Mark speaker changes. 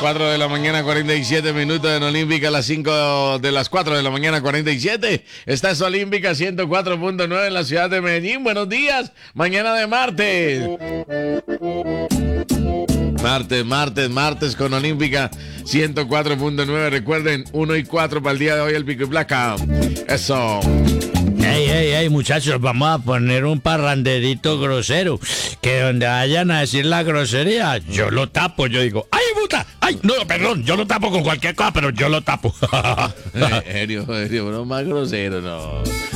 Speaker 1: 4 de la mañana, 47 minutos en Olímpica, a las 5 de las 4 de la mañana, 47. Esta es Olímpica 104.9 en la ciudad de Medellín. Buenos días, mañana de martes. Martes con Olímpica 104.9. Recuerden, 1 y 4 para el día de hoy el pico y placa. Eso.
Speaker 2: Ey, muchachos, vamos a poner un parranderito grosero. Que donde vayan a decir la grosería, yo lo tapo. Yo digo, ¡ay, puta! ¡Ay, no, perdón! Yo lo tapo con cualquier cosa, pero yo lo tapo.
Speaker 1: Serio, bro, más grosero, no.